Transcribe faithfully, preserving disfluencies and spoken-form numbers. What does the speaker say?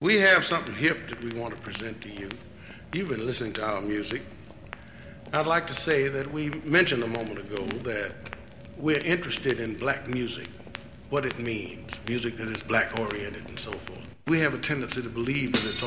We have something hip that we want to present to you. You've been listening to our music. I'd like to say that we mentioned a moment ago that we're interested in black music, what it means, music that is black-oriented and so forth. We have a tendency to believe that it's